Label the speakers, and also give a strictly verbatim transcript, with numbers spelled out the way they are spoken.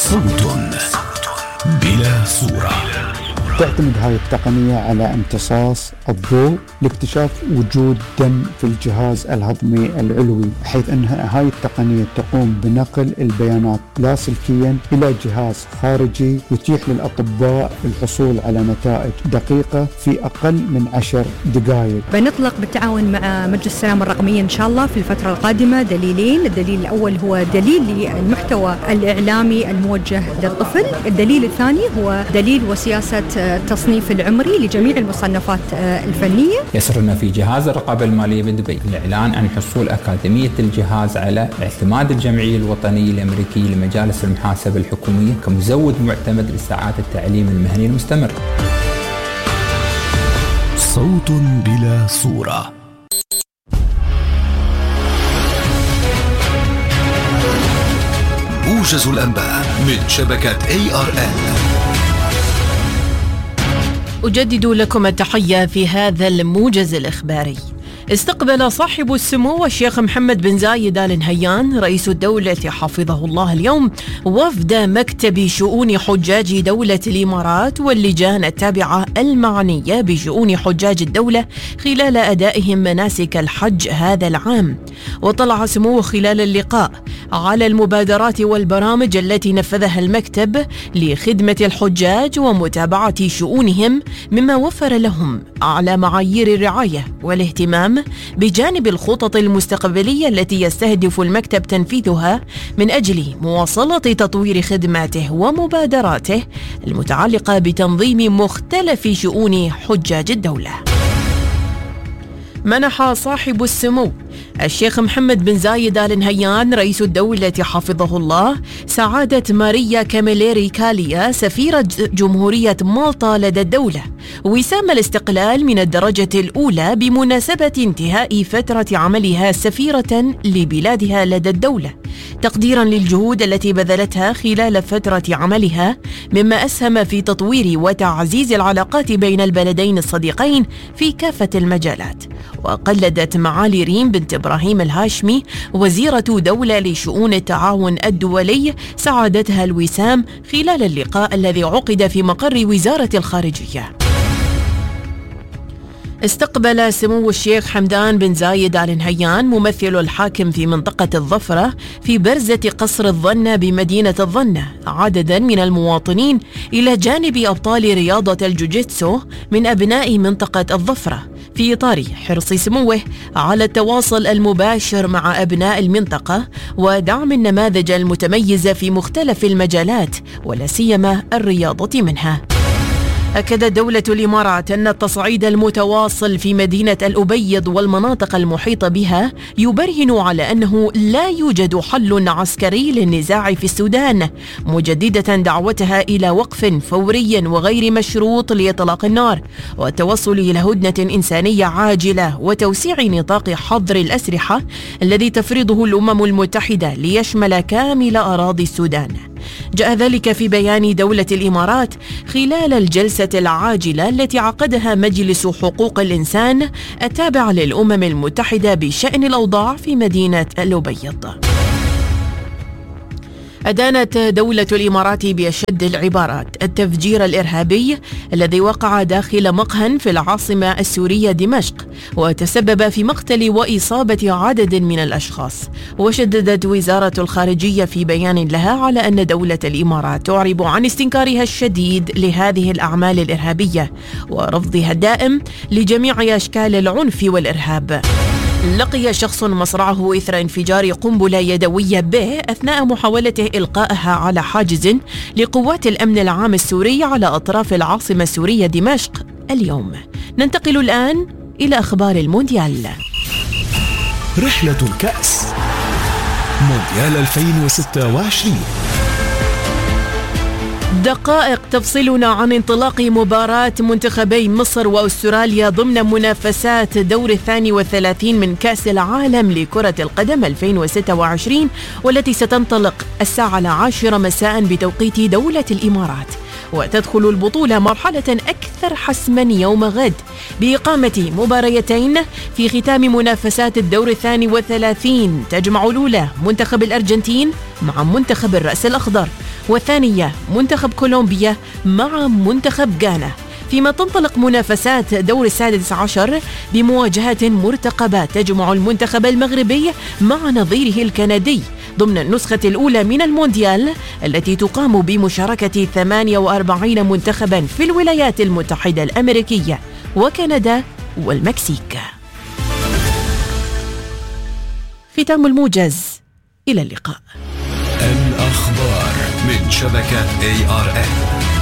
Speaker 1: صوت بلا صورة.
Speaker 2: تعتمد هذه التقنية على امتصاص الضوء لاكتشاف وجود دم في الجهاز الهضمي العلوي، حيث أن هذه التقنية تقوم بنقل البيانات لاسلكيا إلى جهاز خارجي يتيح للأطباء الحصول على نتائج دقيقة في أقل من عشر دقائق.
Speaker 3: بنطلق بالتعاون مع مجلس السلامة الرقمية إن شاء الله في الفترة القادمة دليلين. الدليل الأول هو دليل للمحتوى الإعلامي الموجه للطفل، الدليل الثاني هو دليل وسياسة التصنيف العمري لجميع المصنفات الفنية.
Speaker 4: يسرنا في جهاز الرقابة المالية بدبي الإعلان عن حصول أكاديمية الجهاز على اعتماد الجمعية الوطنية الأمريكية لمجالس المحاسبة الحكومية كمزود معتمد لساعات التعليم المهني المستمر.
Speaker 1: صوت بلا صورة. موجز الأنباء من شبكة إيه آر إن.
Speaker 5: أجدد لكم التحية في هذا الموجز الإخباري. استقبل صاحب السمو الشيخ محمد بن زايد آل نهيان رئيس الدولة حفظه الله اليوم وفد مكتب شؤون حجاج دولة الإمارات واللجان التابعة المعنية بشؤون حجاج الدولة خلال أدائهم مناسك الحج هذا العام. وطلع سموه خلال اللقاء على المبادرات والبرامج التي نفذها المكتب لخدمة الحجاج ومتابعة شؤونهم، مما وفر لهم أعلى معايير الرعاية والاهتمام بجانب الخطط المستقبلية التي يستهدف المكتب تنفيذها من أجل مواصلة تطوير خدماته ومبادراته المتعلقة بتنظيم مختلف شؤون حجاج الدولة. منح صاحب السمو الشيخ محمد بن زايد آل نهيان رئيس الدولة حفظه الله سعادة ماريا كاميليري كاليا سفيرة جمهورية مالطا لدى الدولة وسام الاستقلال من الدرجة الأولى بمناسبة انتهاء فترة عملها سفيرة لبلادها لدى الدولة، تقديرا للجهود التي بذلتها خلال فترة عملها، مما أسهم في تطوير وتعزيز العلاقات بين البلدين الصديقين في كافة المجالات. وقلدت معالي ريم بنت إبراهيم الهاشمي وزيرة دولة لشؤون التعاون الدولي سعادتها الوسام خلال اللقاء الذي عقد في مقر وزارة الخارجية. استقبل سمو الشيخ حمدان بن زايد آل نهيان ممثل الحاكم في منطقة الظفرة في برزة قصر الظنة بمدينة الظنة عددا من المواطنين إلى جانب أبطال رياضة الجوجيتسو من أبناء منطقة الظفرة، في إطار حرص سموه على التواصل المباشر مع أبناء المنطقة ودعم النماذج المتميزة في مختلف المجالات ولا سيما الرياضة منها. أكدت دولة الإمارات أن التصعيد المتواصل في مدينة الأبيض والمناطق المحيطة بها يبرهن على أنه لا يوجد حل عسكري للنزاع في السودان، مجددة دعوتها إلى وقف فوري وغير مشروط لإطلاق النار والتوصل إلى هدنة إنسانية عاجلة وتوسيع نطاق حظر الأسلحة الذي تفرضه الأمم المتحدة ليشمل كامل أراضي السودان. جاء ذلك في بيان دولة الإمارات خلال الجلسة العاجلة التي عقدها مجلس حقوق الإنسان التابع للأمم المتحدة بشأن الأوضاع في مدينة الأبيض. أدانت دولة الإمارات بأشد العبارات التفجير الإرهابي الذي وقع داخل مقهى في العاصمة السورية دمشق وتسبب في مقتل وإصابة عدد من الأشخاص. وشددت وزارة الخارجية في بيان لها على أن دولة الإمارات تعرب عن استنكارها الشديد لهذه الأعمال الإرهابية ورفضها الدائم لجميع أشكال العنف والإرهاب. لقي شخص مصرعه إثر انفجار قنبلة يدوية به أثناء محاولته إلقائها على حاجز لقوات الأمن العام السوري على أطراف العاصمة السورية دمشق اليوم. ننتقل الآن إلى أخبار المونديال.
Speaker 1: رحلة الكأس مونديال ألفين وستة وعشرين.
Speaker 5: دقائق تفصلنا عن انطلاق مباراة منتخبي مصر وأستراليا ضمن منافسات دور الثاني والثلاثين من كأس العالم لكرة القدم ألفين وستة وعشرين والتي ستنطلق الساعة العاشرة مساء بتوقيت دولة الإمارات. وتدخل البطولة مرحلة أكثر حسما يوم غد بإقامة مباريتين في ختام منافسات الدور الثاني والثلاثين، تجمع الأولى منتخب الأرجنتين مع منتخب الرأس الأخضر، والثانية منتخب كولومبيا مع منتخب غانا، فيما تنطلق منافسات دور السادس عشر بمواجهات مرتقبة تجمع المنتخب المغربي مع نظيره الكندي ضمن النسخة الأولى من المونديال التي تقام بمشاركة ثمانية وأربعين منتخبا في الولايات المتحدة الأمريكية وكندا والمكسيك. ختام الموجز، إلى اللقاء.
Speaker 1: الأخبار من شبكة إيه آر إن.